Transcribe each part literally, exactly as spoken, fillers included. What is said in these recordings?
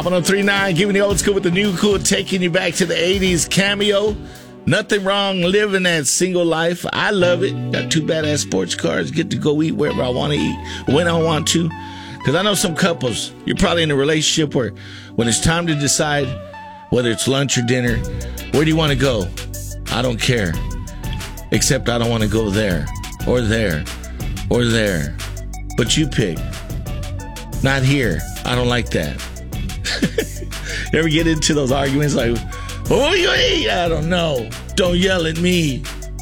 one oh three point nine, giving the old school with the new cool, taking you back to the eighties. Cameo. Nothing wrong living that single life. I love it. Got two badass sports cars. Get to go eat wherever I want to eat, when I want to. Because I know some couples, you're probably in a relationship where when it's time to decide whether it's lunch or dinner, where do you want to go? I don't care. Except I don't want to go there or there or there. But you pick. Not here. I don't like that. You ever get into those arguments like, well, what are you going to eat? I don't know. Don't yell at me.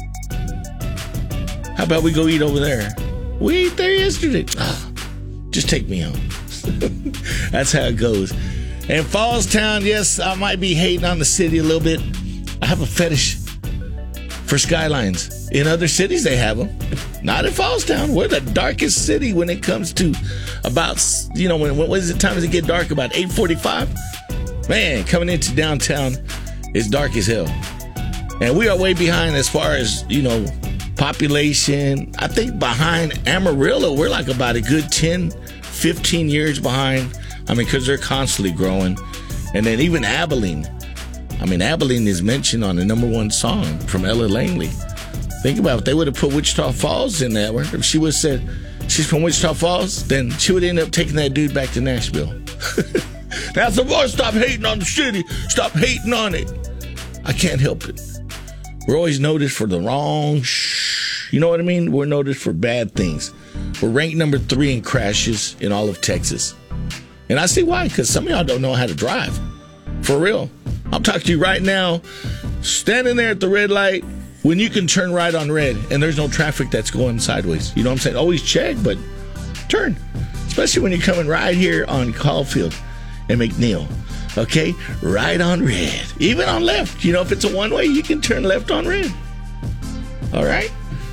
How about we go eat over there? We ate there yesterday. Oh, just take me home. That's how it goes. In Fallstown, yes, I might be hating on the city a little bit. I have a fetish for skylines. In other cities, they have them. Not in Fallstown. We're the darkest city when it comes to about, you know, when, when is it time does it get dark? About eight forty-five? Man, coming into downtown, it's dark as hell. And we are way behind as far as, you know, population. I think behind Amarillo, we're like about a good ten, fifteen years behind. I mean, because they're constantly growing. And then even Abilene. I mean, Abilene is mentioned on the number one song from Ella Langley. Think about it. If they would have put Wichita Falls in there, if she would have said she's from Wichita Falls, then she would end up taking that dude back to Nashville. Now, some boys, stop hating on the city. Stop hating on it. I can't help it. We're always noticed for the wrong shh. You know what I mean? We're noticed for bad things. We're ranked number three in crashes in all of Texas. And I see why, because some of y'all don't know how to drive. For real. I'm talking to you right now, standing there at the red light when you can turn right on red and there's no traffic that's going sideways. You know what I'm saying? Always check, but turn. Especially when you're coming right here on Caulfield and McNeil. Okay? Right on red. Even on left. You know, if it's a one-way, you can turn left on red. All right?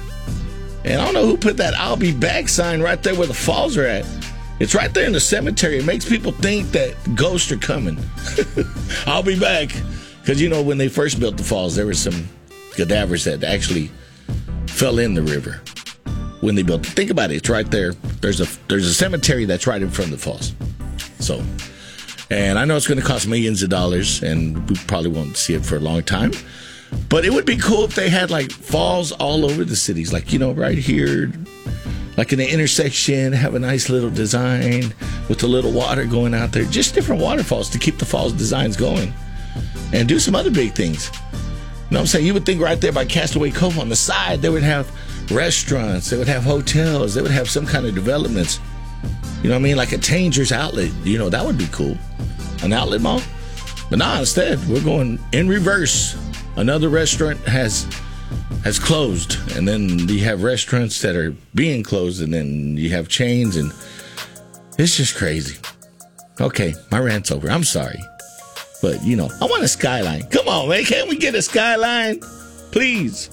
And I don't know who put that I'll be back sign right there where the falls are at. It's right there in the cemetery. It makes people think that ghosts are coming. I'll be back. Because, you know, when they first built the falls, there were some cadavers that actually fell in the river when they built it. Think about it. It's right there. There's a there's a cemetery that's right in front of the falls. So, and I know it's going to cost millions of dollars, and we probably won't see it for a long time. But it would be cool if they had, like, falls all over the cities. Like, you know, right here, like in the intersection, have a nice little design with a little water going out there. Just different waterfalls to keep the falls designs going. And do some other big things. You know what I'm saying? You would think right there by Castaway Cove on the side, they would have restaurants, they would have hotels, they would have some kind of developments. You know what I mean? Like a Tanger's outlet. You know, that would be cool. An outlet mall. But nah, instead, we're going in reverse. Another restaurant has has closed, and then you have restaurants that are being closed, and then you have chains, and it's just crazy. Okay, my rant's over. I'm sorry. But, you know, I want a skyline. Come on, man. Can't we get a skyline? Please.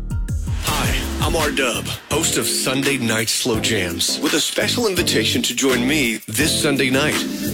Hi, I'm R-Dub, host of Sunday Night Slow Jams, with a special invitation to join me this Sunday night.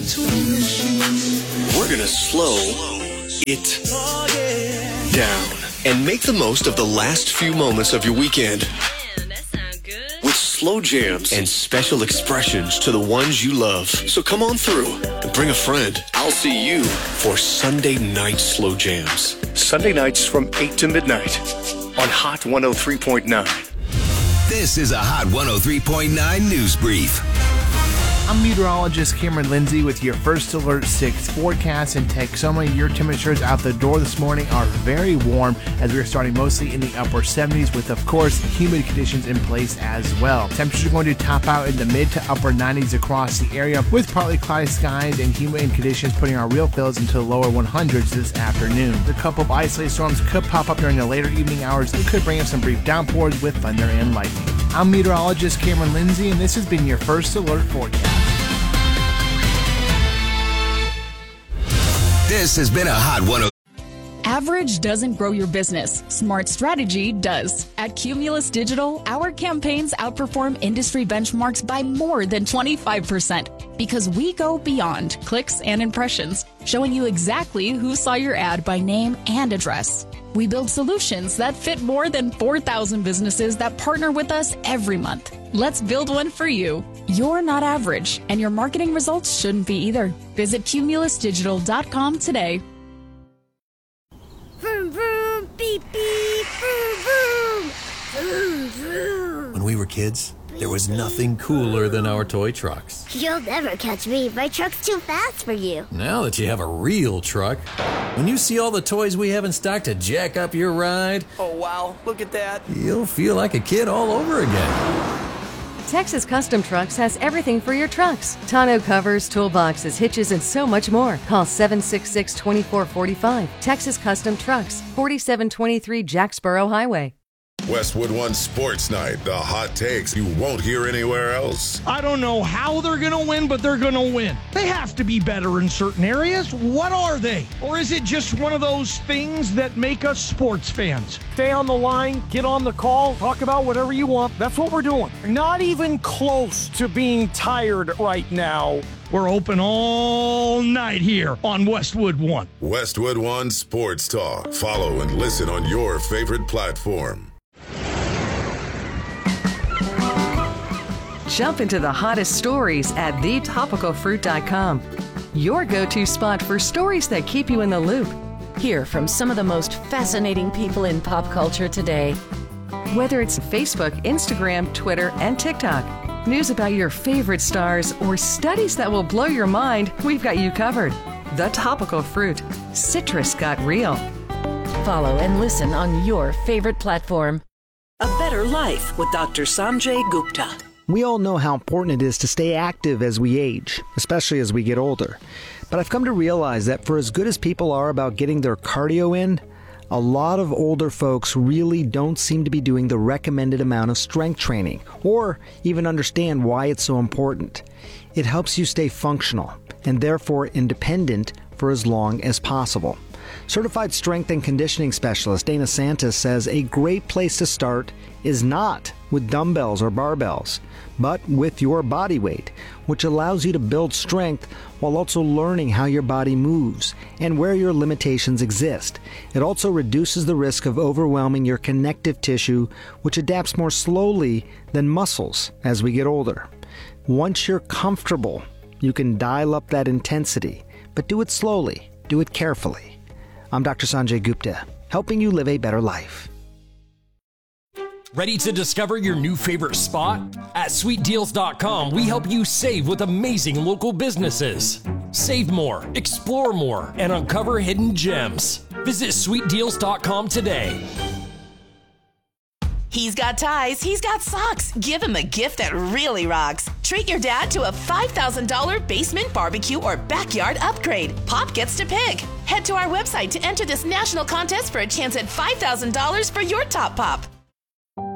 We're gonna slow it down and make the most of the last few moments of your weekend. With slow jams and special expressions to the ones you love. So come on through and bring a friend. I'll see you for Sunday Night Slow Jams. Sunday nights from eight to midnight on Hot one oh three point nine. This is a Hot one oh three point nine News Brief. I'm meteorologist Cameron Lindsay with your First Alert six forecast in Texoma. Your temperatures out the door this morning are very warm as we're starting mostly in the upper seventies with, of course, humid conditions in place as well. Temperatures are going to top out in the mid to upper nineties across the area with partly cloudy skies and humid conditions putting our real feels into the lower one hundreds this afternoon. A couple of isolated storms could pop up during the later evening hours and could bring us some brief downpours with thunder and lightning. I'm meteorologist Cameron Lindsay, and this has been your First Alert forecast. This has been a Hot one oh. Average doesn't grow your business. Smart strategy does. At Cumulus Digital, our campaigns outperform industry benchmarks by more than twenty-five percent because we go beyond clicks and impressions, showing you exactly who saw your ad by name and address. We build solutions that fit more than four thousand businesses that partner with us every month. Let's build one for you. You're not average, and your marketing results shouldn't be either. Visit cumulus digital dot com today. Vroom, vroom, beep, beep, vroom, vroom, vroom, vroom. When we were kids, there was nothing cooler than our toy trucks. You'll never catch me. My truck's too fast for you. Now that you have a real truck, when you see all the toys we have in stock to jack up your ride, oh wow, look at that. You'll feel like a kid all over again. Texas Custom Trucks has everything for your trucks. Tonneau covers, toolboxes, hitches, and so much more. Call seven six six, two four four five. Texas Custom Trucks, forty-seven twenty-three Jacksboro Highway. Westwood One Sports Night, the hot takes you won't hear anywhere else. I don't know how they're going to win, but they're going to win. They have to be better in certain areas. What are they? Or is it just one of those things that make us sports fans? Stay on the line, get on the call, talk about whatever you want. That's what we're doing. Not even close to being tired right now. We're open all night here on Westwood One. Westwood One Sports Talk. Follow and listen on your favorite platform. Jump into the hottest stories at the topical fruit dot com. Your go-to spot for stories that keep you in the loop. Hear from some of the most fascinating people in pop culture today. Whether it's Facebook, Instagram, Twitter, and TikTok, news about your favorite stars, or studies that will blow your mind, we've got you covered. The Topical Fruit. Citrus got real. Follow and listen on your favorite platform. A Better Life with Doctor Sanjay Gupta. We all know how important it is to stay active as we age, especially as we get older. But I've come to realize that for as good as people are about getting their cardio in, a lot of older folks really don't seem to be doing the recommended amount of strength training, or even understand why it's so important. It helps you stay functional, and therefore independent for as long as possible. Certified strength and conditioning specialist Dana Santis says a great place to start is not with dumbbells or barbells, but with your body weight, which allows you to build strength while also learning how your body moves and where your limitations exist. It also reduces the risk of overwhelming your connective tissue, which adapts more slowly than muscles as we get older. Once you're comfortable, you can dial up that intensity, but do it slowly, do it carefully. I'm Doctor Sanjay Gupta, helping you live a better life. Ready to discover your new favorite spot? At sweet deals dot com, we help you save with amazing local businesses. Save more, explore more, and uncover hidden gems. Visit sweet deals dot com today. He's got ties, he's got socks. Give him a gift that really rocks. Treat your dad to a five thousand dollars basement barbecue or backyard upgrade. Pop gets to pick. Head to our website to enter this national contest for a chance at five thousand dollars for your top pop.